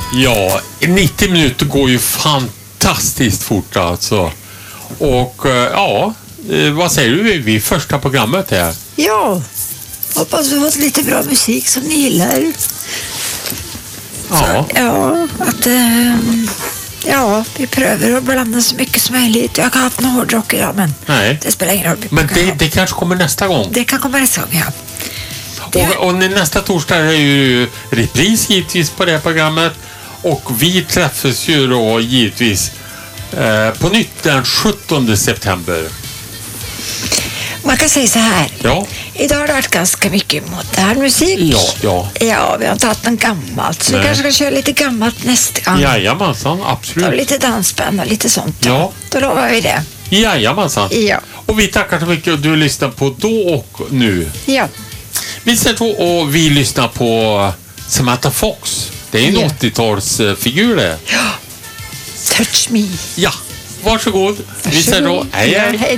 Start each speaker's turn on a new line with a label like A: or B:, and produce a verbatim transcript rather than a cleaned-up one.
A: Ja, nittio minuter går ju fantastiskt fort alltså. Och ja, vad säger du? Vi är första programmet här.
B: Ja, hoppas vi har fått lite bra musik som ni gillar.
A: Ja.
B: Ja, att ja, vi prövar att blanda så mycket som möjligt. Jag har haft någon hårdrock idag, men
A: Nej.
B: det spelar ingen roll.
A: Men det, det kanske kommer nästa gång.
B: Det kan komma nästa gång, ja. Det...
A: Och, och nästa torsdag är ju repris givetvis på det här programmet. Och vi träffas ju då givetvis eh, på nytt den sjuttonde september.
B: Man kan säga så här.
A: Ja.
B: Idag har det varit ganska mycket modern musik.
A: Ja, ja.
B: Ja, vi har inte haft något gammalt. Så
A: Nej.
B: vi kanske ska köra lite gammalt nästa gång.
A: Jajamensan, absolut.
B: Och lite dansband och lite sånt.
A: Ja.
B: Då lovar vi det.
A: Jajamensan.
B: Ja.
A: Och vi tackar så mycket att du lyssnar på Då och Nu.
B: Ja.
A: Vi ser då och vi lyssnar på Samantha Fox. Det är en
B: Ja.
A: åttiotalsfigur det.
B: Ja. Touch me.
A: Ja, varsågod. Vi ser då. Hej, hej.
B: Ja, hej.